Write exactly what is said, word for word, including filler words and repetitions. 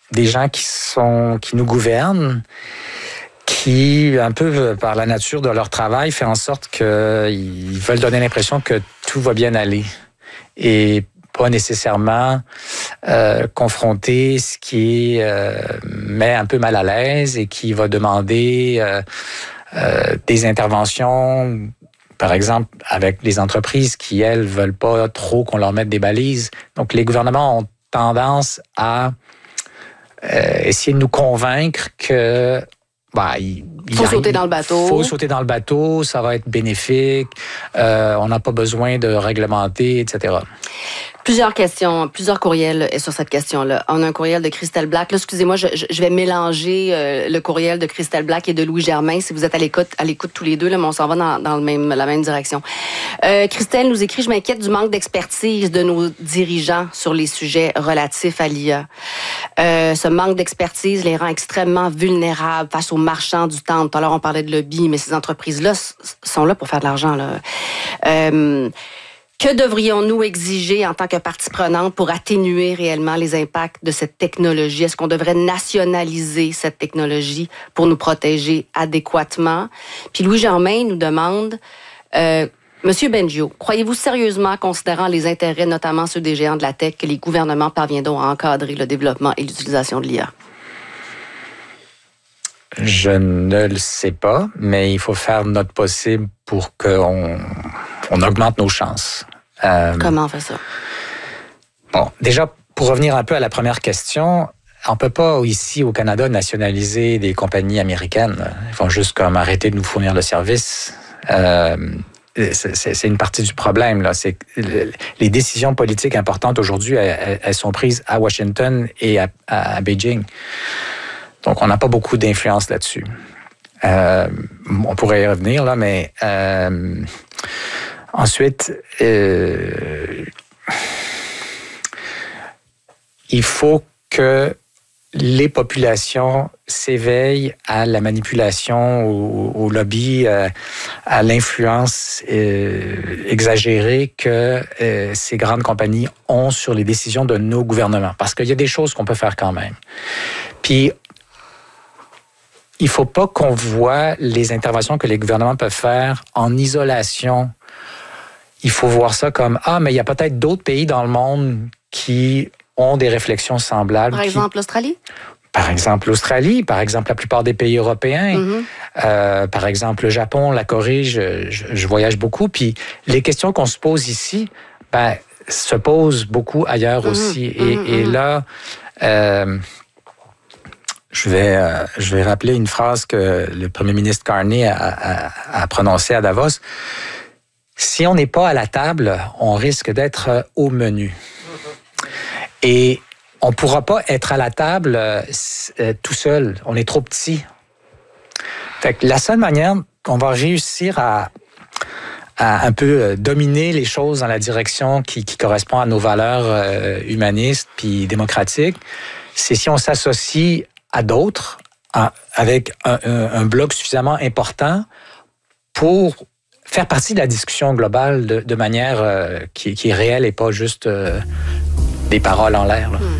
des gens qui sont qui nous gouvernent, qui, un peu par la nature de leur travail, fait en sorte qu'ils veulent donner l'impression que tout va bien aller et pas nécessairement euh, confronter ce qui euh, met un peu mal à l'aise et qui va demander euh, euh, des interventions, par exemple, avec les entreprises qui, elles, veulent pas trop qu'on leur mette des balises. Donc, les gouvernements ont tendance à euh, essayer de nous convaincre que bah, il faut sauter dans le bateau. faut sauter dans le bateau, ça va être bénéfique, euh, on n'a pas besoin de réglementer, et cetera. Plusieurs questions, plusieurs courriels sur cette question-là. On a un courriel de Christelle Black. Là, excusez-moi, je, je vais mélanger euh, le courriel de Christelle Black et de Louis Germain. Si vous êtes à l'écoute, à l'écoute tous les deux, là, mais on s'en va dans, dans le même, la même direction. Euh, Christelle nous écrit: je m'inquiète du manque d'expertise de nos dirigeants sur les sujets relatifs à l'I A. Euh, ce manque d'expertise les rend extrêmement vulnérables face aux marchands du temps. Tout à l'heure, on parlait de lobby, mais ces entreprises-là sont là pour faire de l'argent, là. Euh, Que devrions-nous exiger en tant que partie prenante pour atténuer réellement les impacts de cette technologie? Est-ce qu'on devrait nationaliser cette technologie pour nous protéger adéquatement? Puis Louis Germain nous demande, euh, Monsieur Bengio, croyez-vous sérieusement, considérant les intérêts, notamment ceux des géants de la tech, que les gouvernements parviendront à encadrer le développement et l'utilisation de l'I A? Je ne le sais pas, mais il faut faire notre possible pour qu'on on augmente nos chances. Euh, Comment on fait ça? Bon, déjà, pour revenir un peu à la première question, on peut pas ici au Canada nationaliser des compagnies américaines. Ils vont juste comme arrêter de nous fournir le service. Euh, c'est, c'est une partie du problème, là. C'est les décisions politiques importantes aujourd'hui, elles, elles sont prises à Washington et à, à, à Beijing. Donc, on n'a pas beaucoup d'influence là-dessus. Euh, on pourrait y revenir, là, mais euh, ensuite, euh, il faut que les populations s'éveillent à la manipulation, au, au lobby, euh, à l'influence euh, exagérée que euh, ces grandes compagnies ont sur les décisions de nos gouvernements. Parce qu'il y a des choses qu'on peut faire quand même. Puis, il ne faut pas qu'on voit les interventions que les gouvernements peuvent faire en isolation. Il faut voir ça comme « Ah, mais il y a peut-être d'autres pays dans le monde qui ont des réflexions semblables. » Par exemple, l'Australie? Par exemple, l'Australie, par exemple, la plupart des pays européens, mm-hmm. euh, par exemple, le Japon, la Corée, je, je, je voyage beaucoup. Puis les questions qu'on se pose ici, ben, se posent beaucoup ailleurs mm-hmm. aussi. Et, mm-hmm. et là... Euh, Je vais, euh, je vais rappeler une phrase que le premier ministre Carney a, a, a prononcée à Davos. Si on n'est pas à la table, on risque d'être au menu. Et on ne pourra pas être à la table euh, tout seul. On est trop petit. Fait que la seule manière qu'on va réussir à, à un peu dominer les choses dans la direction qui, qui correspond à nos valeurs euh, humanistes puis démocratiques, c'est si on s'associe à d'autres, avec un, un, un bloc suffisamment important pour faire partie de la discussion globale de, de manière euh, qui, qui est réelle et pas juste euh, des paroles en l'air. Là. Hmm.